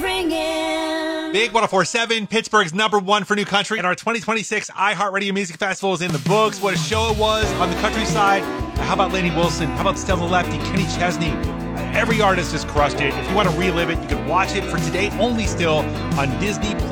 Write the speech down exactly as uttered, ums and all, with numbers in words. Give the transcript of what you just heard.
ringing. Big one oh four point seven, Pittsburgh's number one for new country. And our twenty twenty-six iHeartRadio Music Festival is in the books. What a show it was on the countryside. How about Lainey Wilson? How about Stella Lefty, Kenny Chesney? Every artist has crushed it. If you want to relive it, you can watch it for today only still on Disney Plus.